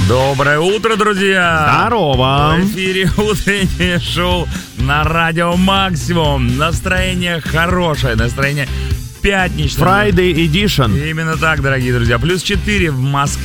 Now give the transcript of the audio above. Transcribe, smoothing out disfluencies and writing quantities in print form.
Доброе утро, друзья! Здорово! В эфире утреннее шоу на Радио Максимум. Настроение хорошее, настроение пятничное. Friday Edition. Именно так, дорогие друзья. +4 в Москве.